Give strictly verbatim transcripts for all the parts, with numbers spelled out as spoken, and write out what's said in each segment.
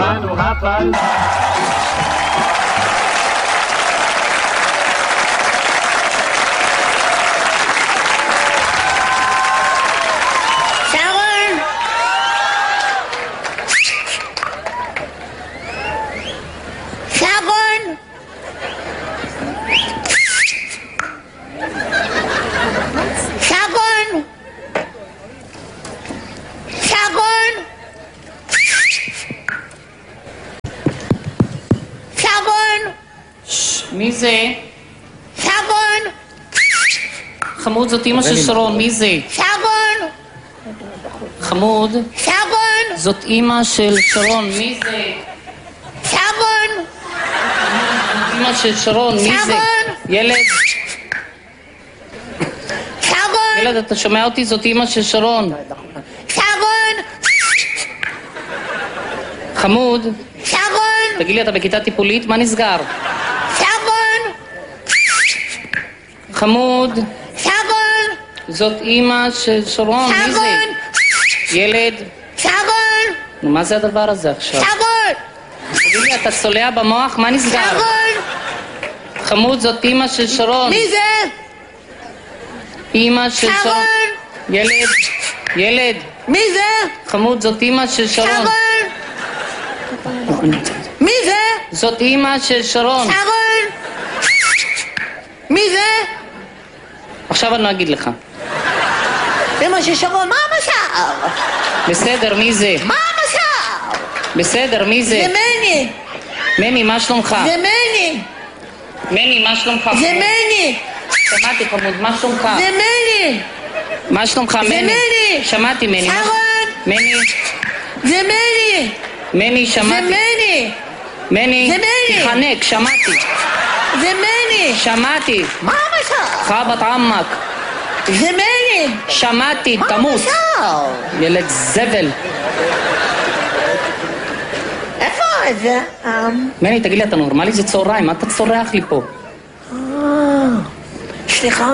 לנו הפל. מי זה? שרון! חמוד, זאת אמא של שרון, מי זה? שרון! חמוד, שרון! זאת אמא של שרון, מי זה? שרון! אמא של שרון, מי זה? שרון! ילד, שרון! ילד, אתה שומע אותי? זאת אמא של שרון. שרון! חמוד, שרון! תגיד לי, אתה בכיתה טיפולית? מה נסגר? שרון! חמוד, שרון! זאת אמא של שרון, מי זה? שרון! ילד, שרון! נו, מה זה הדבר הזה עכשיו? שרון! תגיד לי, אתה צולע במוח? מה נסגר? שרון! חמוד, זאת אמא של שרון. מי זה? אמא של שרון. שרון! ילד, ילד. מי זה? חמוד, זאת אמא של שרון. שרון! מי זה? זאת אמא של שרון. שרון! מי זה? עכשיו אני לא אגיד לך. אמא של שרון, מה המשל? בסדר, מי זה? מה המשל? בסדר, מי זה? זה מני! מני, מה שלומך? זה מני! מני, מה שלומך? זה מני! שמעתי, חמוד, מה שלומך? זה מני! מה שלומך, מני? זה מני! שמעתי, מני. שרון! מני, זה מני! מני, זה שמעתי. מני! מני, זה מני! תחנק, שמעתי. זה מני! שמעתי. מה המשל? חבת עמק. זה מני! שמעתי, מה תמות. המשל? ילד זבל. איפה זה? מני, תגיד לי, אתה נורמלי? זה צהריים, מה אתה צורח לי פה? סליחה.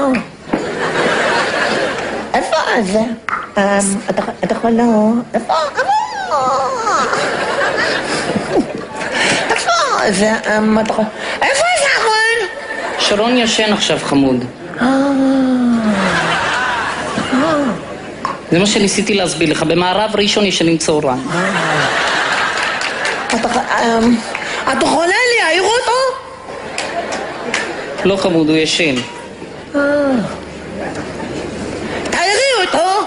איפה זה? אתה יכול לא... איפה? איפה זה? איפה שרון? שרון ישן עכשיו, חמוד. זה מה שניסיתי להסביר לך. במערב ראשון ישנים צהריים. את יכולה להעיר אותו? לא, חמוד, הוא ישן. תעירי אותו.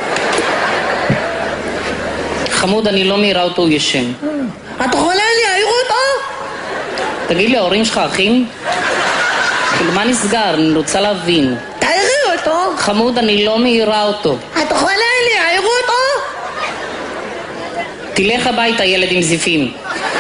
חמוד, אני לא מעירה אותו, הוא ישן. את יכולה להעיר אותו? תגיד לי, ההורים שלך אחים? כאילו, מה נסגר? אני רוצה להבין. תעירי אותו. חמוד, אני לא מעירה אותו. את יכולה להעיר אותו? תלך הביתה, ילד עם זיפים.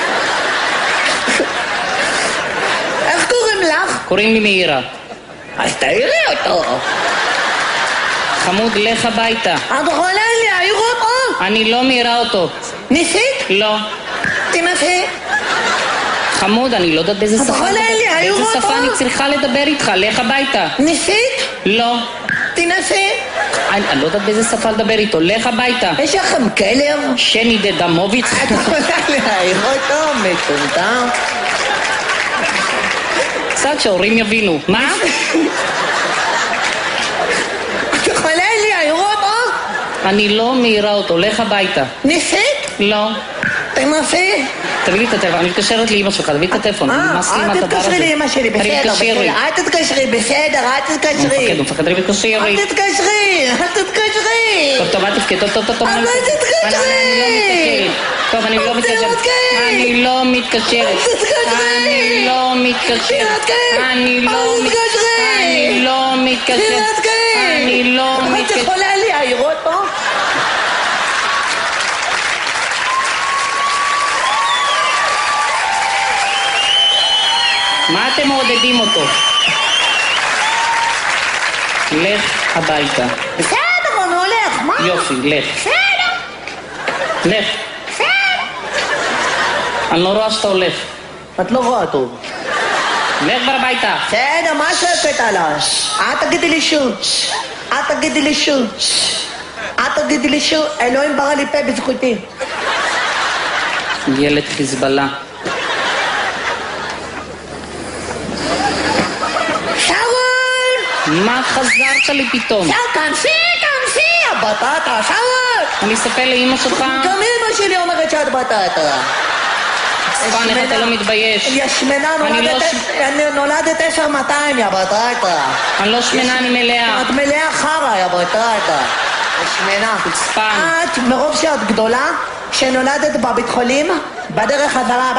איך קוראים לך? קוראים לי מאירה. אז תעירי אותו. חמוד, לך הביתה. את יכולה להעיר אותו? אני לא מעירה אותו. ניסית? לא. תנסי. חמוד, אני לא יודעת באיזה את שפה... יכולה להעיר באיזה אותו? שפה אני צריכה לדבר איתך, לך הביתה. ניסית? לא. תנסי. אני אני לא יודעת באיזה שפה לדבר איתו, לך הביתה. יש לכם כלב? שני דדמוביץ. את יכולה להעיר אותו? מטומטם. קצת שההורים יבינו. מה? את יכולה להעיר אותו? אני לא מעירה אותו, לך הביתה. ניסית? לא. תנסי. תביא לי את הטלפון, אני מתקשרת לאמא שלך, תביא את הטלפון. נמאס לי עם אל הדבר הזה. תתקשרי לאמא שלי, אני בסדר, מתקשרת. בסדר. אל תתקשרי, בסדר, אל הוא מפחד, תתקשרי. הוא מפחד, אני מתקשרת. אל תתקשרי, אל תתקשרי. טוב, טוב, אל תפקד, טוב, טוב, טוב, טוב. אבל אני- תתקשרי. טוב, אני לא מתקשרת. אני לא מתקשרת. אני לא מתקשרת. אני לא מתקשרת. אני לא מתקשרת. אני לא את מתקשרת. יכולה להעיר אותו? מה אתם מעודדים אותו? לך הביתה. בסדר, הוא הולך, מה? יופי, לך. בסדר, לך. בסדר. אני לא רואה שאתה הולך. את לא רואה טוב. לך כבר הביתה. בסדר, מה שקט עליי? אל תגידי לי שוב. אל תגידי לי שוב. אל תגידי לי שוב. אלוהים ברא לי פה בזכותי. ילד חיזבאללה. שאול! מה חזרת לי פתאום? שאול, כנסי, כנסי, הבטטה, שאול! אני אספר לאמא שלך? גם אמא שלי אומרת שאת בטטה. ספן, איך אתה לא מתבייש? יא שמנה, אני לא ש- נולדת עשר מאתיים, יא בטטה. אני לא שמנה, אני מלאה. את מלאה חרא, יא בטטה. יא שמנה. חוצפן. את, מרוב שאת גדולה, כשנולדת בבית חולים, בדרך חזרה